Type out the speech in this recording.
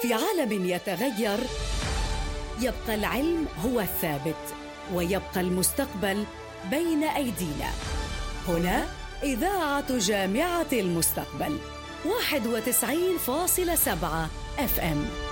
في عالم يتغير يبقى العلم هو الثابت، ويبقى المستقبل بين أيدينا. هنا إذاعة جامعة المستقبل 91.7 FM.